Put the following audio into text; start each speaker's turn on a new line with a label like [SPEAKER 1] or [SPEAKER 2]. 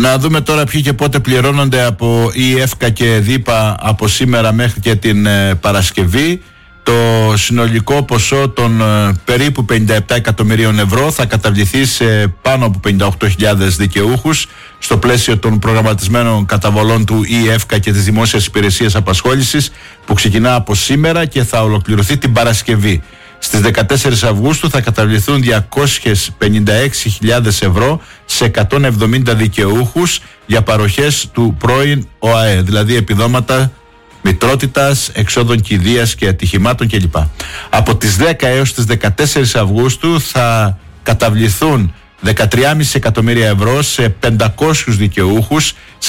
[SPEAKER 1] Να δούμε τώρα ποιοι και πότε πληρώνονται από η ΕΦΚΑ και ΔΥΠΑ από σήμερα μέχρι και την Παρασκευή. Το συνολικό ποσό των περίπου 57 εκατομμυρίων ευρώ θα καταβληθεί σε πάνω από 58.000 δικαιούχους στο πλαίσιο των προγραμματισμένων καταβολών του ΕΦΚΑ και της Δημόσιας Υπηρεσίας Απασχόλησης, που ξεκινά από σήμερα και θα ολοκληρωθεί την Παρασκευή. Στις 14 Αυγούστου θα καταβληθούν 256.000 ευρώ σε 170 δικαιούχους για παροχές του πρώην ΟΑΕ, δηλαδή επιδόματα μητρότητας, εξόδων κηδείας και ατυχημάτων κλπ. Από τις 10 έως τις 14 Αυγούστου θα καταβληθούν 13,5 εκατομμύρια ευρώ σε 500 δικαιούχους